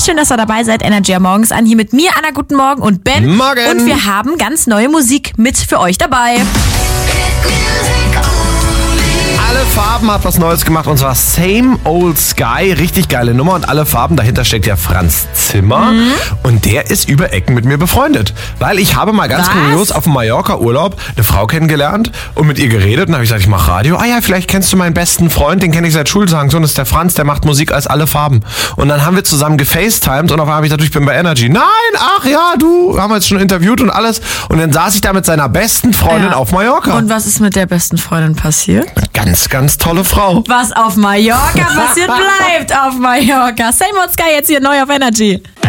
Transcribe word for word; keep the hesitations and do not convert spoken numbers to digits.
schön, dass ihr dabei seid. Energy am Morgens an. Hier mit mir, Anna, guten Morgen und Ben. Morgen. Und wir haben ganz neue Musik mit für euch dabei. Alle Farben hat was Neues gemacht und zwar Same Old Sky. Richtig geile Nummer und alle Farben. Dahinter steckt ja Franz Zimmer mhm. und der ist über Ecken mit mir befreundet. Weil ich habe mal ganz was? kurios auf dem Mallorca-Urlaub eine Frau kennengelernt und mit ihr geredet. Und dann habe ich gesagt, ich mache Radio. Ah ja, vielleicht kennst du meinen besten Freund, den kenne ich seit Schultagen. So, und das ist der Franz, der macht Musik als alle Farben. Und dann haben wir zusammen gefacetimed und auf einmal habe ich gesagt, ich bin bei Energy. Nein, ach ja, du, haben wir jetzt schon interviewt und alles. Und dann saß ich da mit seiner besten Freundin Ja. auf Mallorca. Und was ist mit der besten Freundin passiert? Ganz, ganz tolle Frau. Was auf Mallorca passiert, bleibt auf Mallorca. Same Old Sky jetzt hier neu auf Energy.